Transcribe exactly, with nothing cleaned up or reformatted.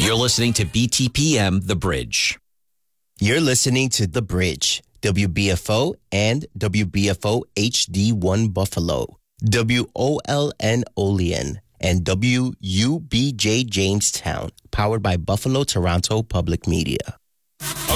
You're listening to B T P M The Bridge. You're listening to The Bridge, W B F O and W B F O H D one Buffalo, W O L N Olean, and W U B J Jamestown, powered by Buffalo Toronto Public Media.